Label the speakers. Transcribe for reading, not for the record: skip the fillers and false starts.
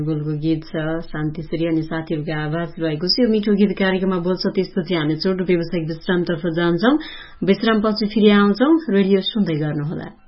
Speaker 1: गोलको गीत छ शान्तिश्री अनि साथीहरूको आवाज रहेको छ। यो मिठो गीत कार्यक्रममा बोल्छ। त्यसपछि हामी छोटो व्यावसायिक विश्रामतर्फ जान्छौं। विश्रामपछि फेरि आउँछौं। रेडियो सुन्दै गर्नुहोला।